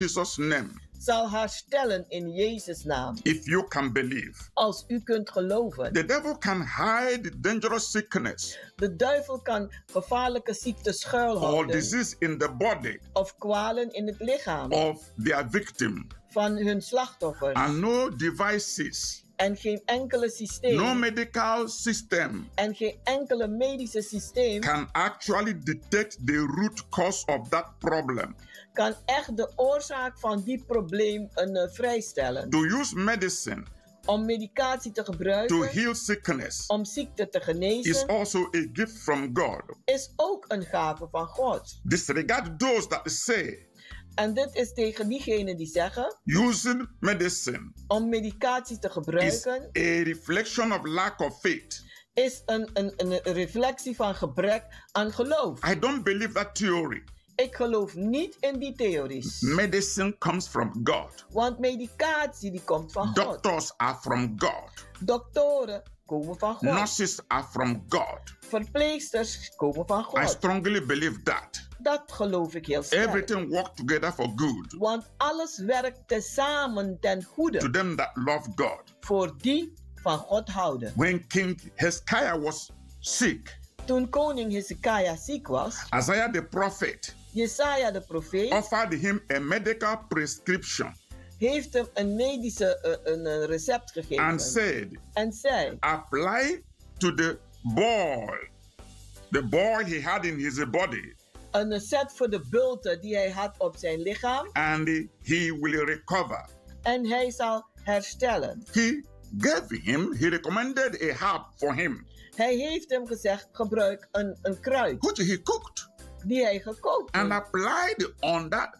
Jesus' name. Zal herstellen in Jezus' naam. If you can believe. Als u kunt geloven. The devil can hide dangerous sickness. De duivel kan gevaarlijke ziekte Or schuilhouden. disease in the body. Of kwalen in het lichaam. Of their victim. Van hun slachtoffers. And no devices. En geen enkele systeem. No medical system. En geen enkele medische systeem. Can actually detect the root cause of that problem. Kan echt de oorzaak van die probleem vrijstellen. To use medicine. Om medicatie te gebruiken. To heal sickness. Om ziekte te genezen. Is also a gift from God. Is ook een gave van God. Disregard those that say. En dit is tegen diegenen die zeggen. Using medicine. Om medicatie te gebruiken. Is a reflection of lack of faith. Is een reflectie van gebrek aan geloof. I don't believe that theory. Ik geloof niet in die theories. Medicine comes from God. Want medicatie die komt van God. Doctors are from God. Doktoren komen van God. Nurses are from God. Verpleegsters komen van God. I strongly believe that. Dat geloof ik heel sterk. Everything works together for good. Want alles werkt tezamen ten goede. To them that love God. Voor die van God houden. When King Hezekiah was sick. Toen koning Hezekiah ziek was. Isaiah the prophet. Jesaja de profeet. Offered him a medical prescription. Heeft hem een medische een recept gegeven. And said. En zei. Apply to the boil. The boil he had in his body. Een recept voor de bulten die hij had op zijn lichaam. And he will recover. En hij zal herstellen. He recommended a herb for him. Hij heeft hem gezegd, gebruik een kruid. Which he cooked. Die hij gekookt heeft. And applied on that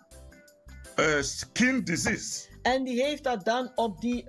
skin disease. En die heeft dat dan op die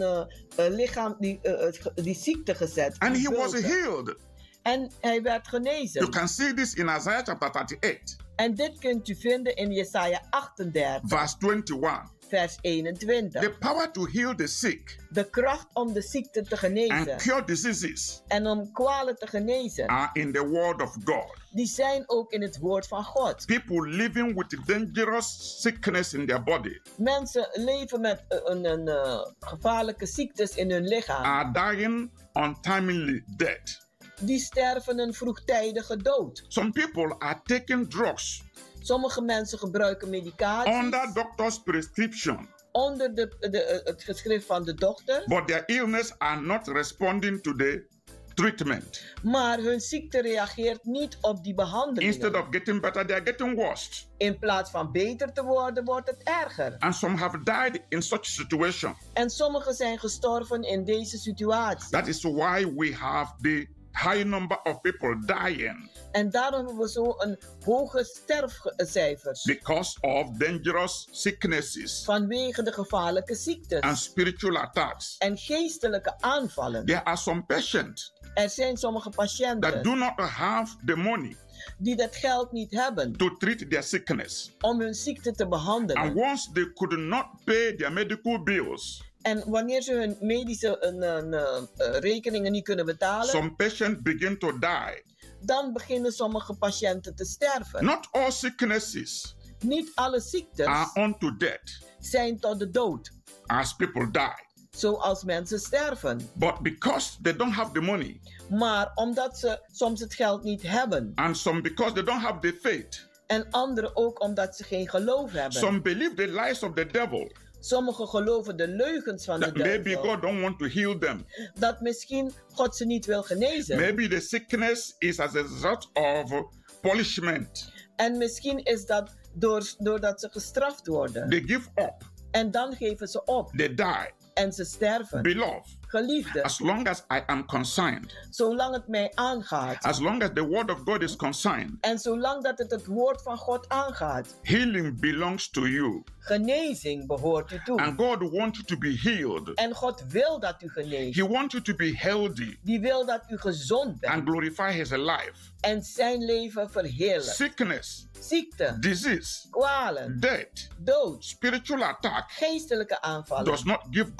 lichaam, die ziekte gezet. And he was healed. En hij werd genezen. You can see this in Isaiah chapter 38. En dit kunt u vinden in Jesaja 38. Verse 21. Vers 21. The power to heal the sick. De kracht om de ziekte te genezen. And cure diseases. En om kwalen te genezen. Are in the word of God. Die zijn ook in het woord van God. People living with dangerous sickness in their body. Mensen leven met een gevaarlijke ziektes in hun lichaam. Are dying untimely death. Die sterven een vroegtijdige dood. Some people are taking drugs. Sommige mensen gebruiken medicatie. Under doctor's prescription. Onder het geschrift van de dokter. But their illness are not responding to the treatment. Maar hun ziekte reageert niet op die behandeling. Instead of getting better, they are getting worse. In plaats van beter te worden, wordt het erger. And some have died in such situation. En sommigen zijn gestorven in deze situatie. That is why we have the high number of people dying. En daarom hebben we zo een hoge sterfcijfers. Because of dangerous sicknesses. Vanwege de gevaarlijke ziektes. And spiritual attacks. En geestelijke aanvallen. There are some patients. Er zijn sommige patiënten. That do not have the money. Die dat geld niet hebben. To treat their sickness. Om hun ziekte te behandelen. And once they could not pay their medical bills. En wanneer ze hun medische rekeningen niet kunnen betalen. Some patients begin to die. Dan beginnen sommige patiënten te sterven. Not all sicknesses. Niet alle ziektes. Are unto death. Zijn tot de dood. As people die. Zoals mensen sterven. But because they don't have the money. Maar omdat ze soms het geld niet hebben. And some because they don't have the faith. En anderen ook omdat ze geen geloof hebben. Some believe the lies of the devil. Sommigen geloven de leugens van de duivel. Maybe God don't want to heal them. Dat misschien God ze niet wil genezen. Maybe the sickness is as a result of punishment. En misschien is dat doordat ze gestraft worden. They give up. En dan geven ze op. They die. En ze sterven. Beloved. Geliefde. As long as I am concerned. Zolang het mij aangaat. As long as the word of God is concerned. En zolang dat het woord van God aangaat. Healing belongs to you. Genezing behoort u toe. And God wants you to be healed. En God wil dat u geneest. He wants you to be healthy. Die wil dat u gezond bent. And glorify his life. En zijn leven verheerlijkt. Sickness. Ziekte. Disease. Kwalen. Death. Dood. Spiritual attack. Geestelijke aanvallen. Does not give God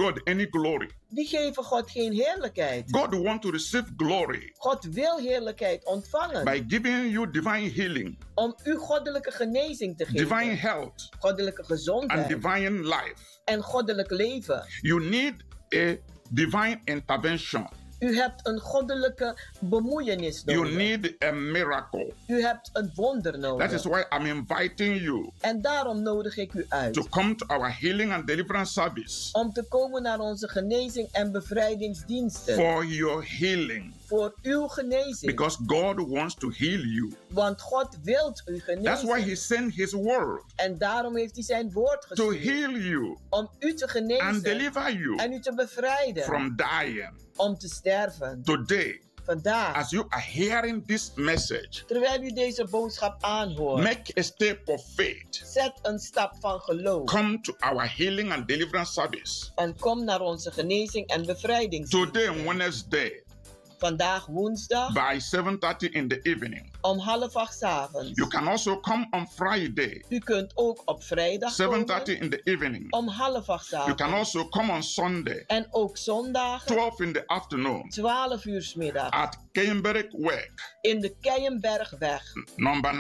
God any glory. Die geven God geen heerlijkheid. God wants to receive glory God wil heerlijkheid ontvangen. by giving you divine healing, Om u goddelijke genezing te geven. divine health, Goddelijke and gezondheid. divine life. En goddelijk leven. You need a divine intervention. U hebt een goddelijke bemoeienis You nodig. need a miracle. U hebt een wonder That nodig. is why I'm inviting you En daarom nodig ik u to uit. come to our healing and deliverance service Om te komen naar onze genezing en bevrijdingsdiensten. for your healing, Voor uw genezing. because God wants to heal you. Want God wil u That's why He genezen. sent His word En daarom heeft hij zijn woord to gestuurd. heal you Om u te and genezen. deliver you En u te bevrijden. from dying. Om te sterven. Today, Vandaag. as you are hearing this message, Terwijl u deze boodschap aanhoort. make a step of faith. Zet een stap van geloof. Come to our healing and deliverance service En kom naar onze genezing en bevrijdingsdienst. today, Wednesday, Vandaag woensdag by 7:30 in the evening. om 7:30 's avonds. You can also come on Friday, U kunt ook op vrijdag 7:30 komen in the evening. om 7:30 's You can avonds. also come on Sunday, En ook zondagen 12 in the afternoon 12 uur 's middag at Cambridge Way, in de Keienbergweg, number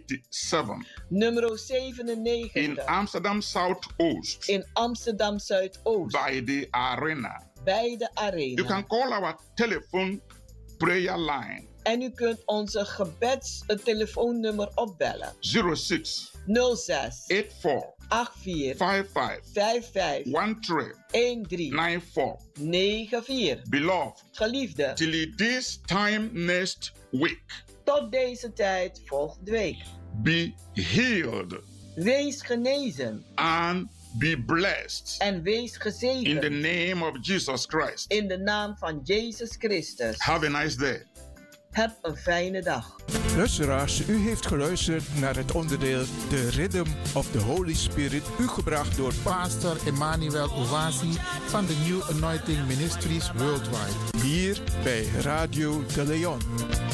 97 nummer in 97 Amsterdam Southoost in Amsterdam Zuidoost by the arena. bij de You arena. can call our telephone prayer line En u kunt onze telefoonnummer opbellen. 06 06 84 84 55 55 13 13 94. 94. Beloved, Geliefde, till this time next week, tot deze tijd volgende week. be healed Wees genezen and be blessed en wees in the gezegend name of Jesus Christ. in de naam van Jezus Christus. Have a nice day. Heb een fijne dag. Luisteraars, u heeft geluisterd naar het onderdeel The Rhythm of the Holy Spirit, u gebracht door Pastor Emmanuel Owasi van de New Anointing Ministries Worldwide. hier bij Radio de Leon.